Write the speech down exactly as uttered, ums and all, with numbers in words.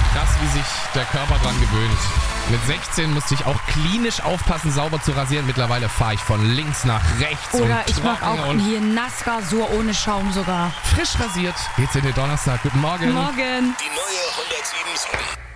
Krass, wie sich der Körper dran gewöhnt. Mit sechzehn musste ich auch klinisch aufpassen, sauber zu rasieren. Mittlerweile fahre ich von links nach rechts. Oder und ich mach auch und hier Nassrasur ohne Schaum sogar. frisch rasiert. Geht's in den Donnerstag. Guten Morgen. Morgen. Die neue hundertsieben Komma sieben.